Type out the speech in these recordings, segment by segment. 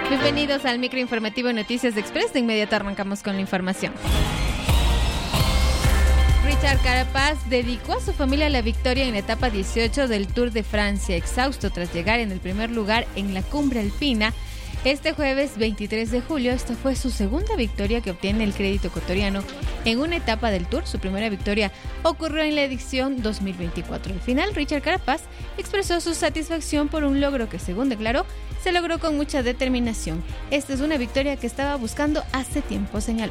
Bienvenidos al microinformativo Noticias Express. De inmediato arrancamos con la información. Richard Carapaz dedicó a su familia la victoria en la etapa 18 del Tour de Francia, exhausto tras llegar en el primer lugar en la cumbre alpina. Este jueves 23 de julio, esta fue su segunda victoria que obtiene el crédito ecuatoriano en una etapa del Tour. Su primera victoria ocurrió en la edición 2024. Al final, Richard Carapaz expresó su satisfacción por un logro que, según declaró, se logró con mucha determinación. Esta es una victoria que estaba buscando hace tiempo, señaló.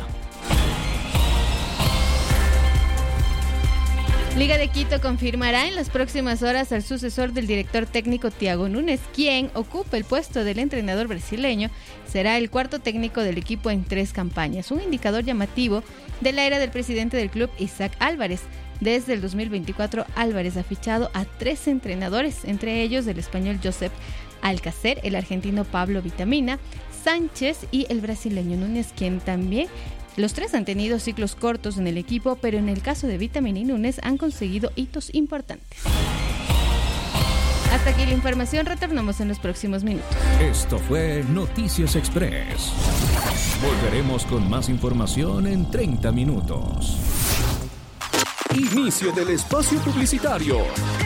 Liga de Quito confirmará en las próximas horas al sucesor del director técnico Thiago Nunes, quien ocupa el puesto del entrenador brasileño. Será el cuarto técnico del equipo en 3 campañas, un indicador llamativo de la era del presidente del club, Isaac Álvarez. Desde el 2024, Álvarez ha fichado a 3 entrenadores, entre ellos el español Josep Alcacer, el argentino Pablo Vitamina, Sánchez y el brasileño Nunes, quien también... Los 3 han tenido ciclos cortos en el equipo, pero en el caso de Vitamina y Nunes han conseguido hitos importantes. Hasta aquí la información, retornamos en los próximos minutos. Esto fue Noticias Express. Volveremos con más información en 30 minutos. Inicio del espacio publicitario.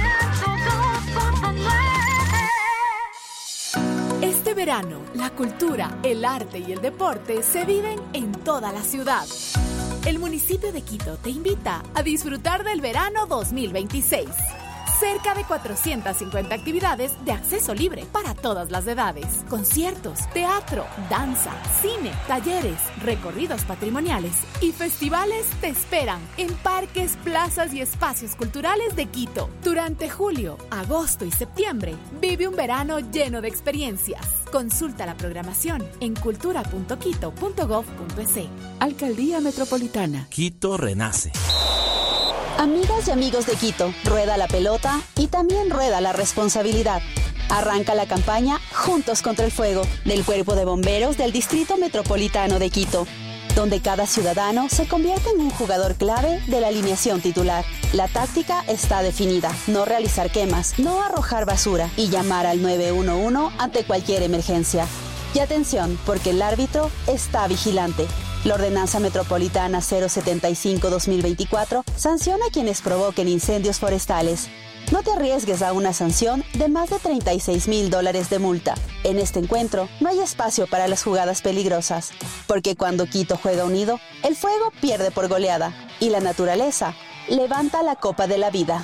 Este verano, la cultura, el arte y el deporte se viven en toda la ciudad. El municipio de Quito te invita a disfrutar del verano 2026. Cerca de 450 actividades de acceso libre para todas las edades. Conciertos, teatro, danza, cine, talleres, recorridos patrimoniales y festivales te esperan en parques, plazas y espacios culturales de Quito. Durante julio, agosto y septiembre, vive un verano lleno de experiencias. Consulta la programación en cultura.quito.gov.es. Alcaldía Metropolitana. Quito renace. Amigas y amigos de Quito, rueda la pelota y también rueda la responsabilidad. Arranca la campaña Juntos contra el Fuego del Cuerpo de Bomberos del Distrito Metropolitano de Quito, donde cada ciudadano se convierte en un jugador clave de la alineación titular. La táctica está definida: no realizar quemas, no arrojar basura y llamar al 911 ante cualquier emergencia. Y atención, porque el árbitro está vigilante. La Ordenanza Metropolitana 075-2024 sanciona a quienes provoquen incendios forestales. No te arriesgues a una sanción de más de $36,000 de multa. En este encuentro no hay espacio para las jugadas peligrosas, porque cuando Quito juega unido, el fuego pierde por goleada y la naturaleza levanta la copa de la vida.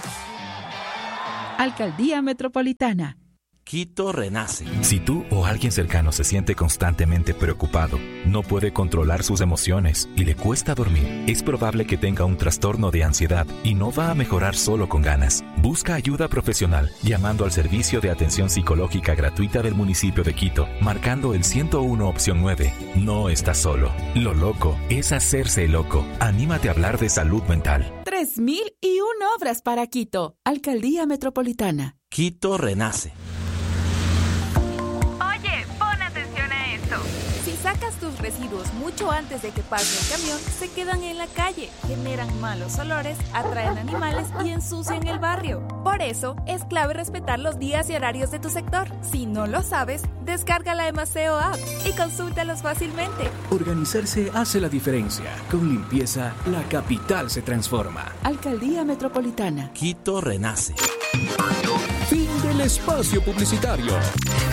Alcaldía Metropolitana. Quito renace. Si tú o alguien cercano se siente constantemente preocupado, no puede controlar sus emociones y le cuesta dormir, es probable que tenga un trastorno de ansiedad y no va a mejorar solo con ganas. Busca ayuda profesional llamando al servicio de atención psicológica gratuita del municipio de Quito, marcando el 101 opción 9. No estás solo. Lo loco es hacerse loco. Anímate a hablar de salud mental. 3,001 obras para Quito. Alcaldía Metropolitana. Quito renace. Si sacas tus residuos mucho antes de que pase el camión, se quedan en la calle, generan malos olores, atraen animales y ensucian el barrio. Por eso, es clave respetar los días y horarios de tu sector. Si no lo sabes, descarga la Emaceo App y consúltalos fácilmente. Organizarse hace la diferencia. Con limpieza, la capital se transforma. Alcaldía Metropolitana. Quito renace. Fin del espacio publicitario.